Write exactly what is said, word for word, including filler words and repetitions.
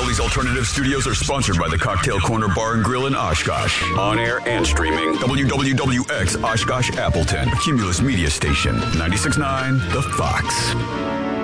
Bally's Alternative Studios are sponsored by the Cocktail Corner Bar and Grill in Oshkosh. On air and streaming. W W W X Oshkosh Appleton. Cumulus Media Station. ninety-six point nine The Fox.